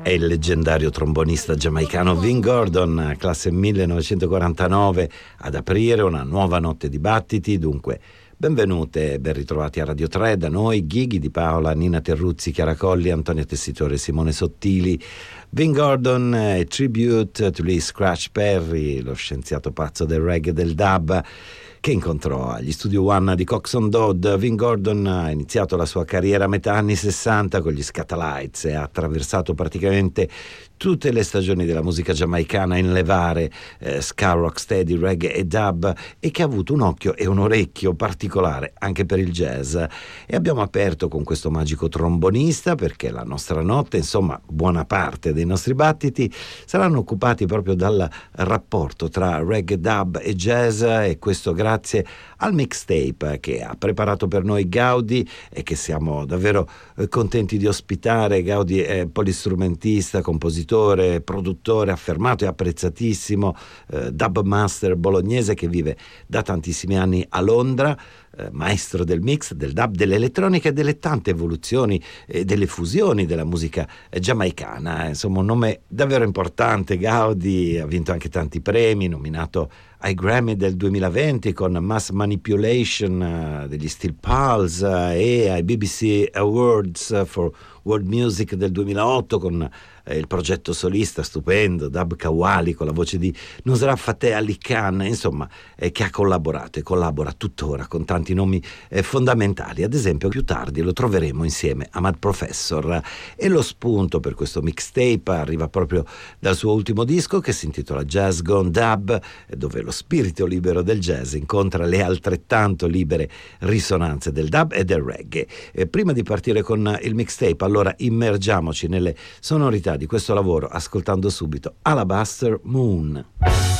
È il leggendario trombonista giamaicano Vin Gordon, classe 1949, ad aprire una nuova notte di battiti. Dunque, benvenute e ben ritrovati a Radio 3, da noi Ghighi Di Paola, Nina Terruzzi, Chiara Colli, Antonio Tessitore, Simone Sottili. Vin Gordon è tribute to Lee Scratch Perry, lo scienziato pazzo del reggae e del dub, che incontrò agli Studio One di Coxsone Dodd. Vin Gordon ha iniziato la sua carriera a metà anni 60 con gli Skatalites e ha attraversato praticamente tutte le stagioni della musica giamaicana in levare, ska, rocksteady, reggae e dub, e che ha avuto un occhio e un orecchio particolare anche per il jazz. E abbiamo aperto con questo magico trombonista perché la nostra notte, insomma buona parte dei nostri battiti, saranno occupati proprio dal rapporto tra reggae, dub e jazz, e questo grazie al mixtape che ha preparato per noi Gaudi e che siamo davvero contenti di ospitare. Gaudi è polistrumentista, compositore, produttore affermato e apprezzatissimo, dub master bolognese che vive da tantissimi anni a Londra, maestro del mix, del dub, dell'elettronica e delle tante evoluzioni e delle fusioni della musica giamaicana. Insomma, un nome davvero importante. Gaudi ha vinto anche tanti premi, nominato ai Grammy del 2020 con Mass Manipulation degli Steel Pulse e ai BBC Awards for World Music del 2008 con il progetto solista stupendo Dub Kawali con la voce di Nusrat Fateh Ali Khan, insomma, che ha collaborato e collabora tuttora con tanti nomi fondamentali. Ad esempio, più tardi lo troveremo insieme a Mad Professor, e lo spunto per questo mixtape arriva proprio dal suo ultimo disco che si intitola Jazz Gone Dub, dove lo spirito libero del jazz incontra le altrettanto libere risonanze del dub e del reggae. Prima di partire con il mixtape, allora immergiamoci nelle sonorità di questo lavoro ascoltando subito Alabaster Moon.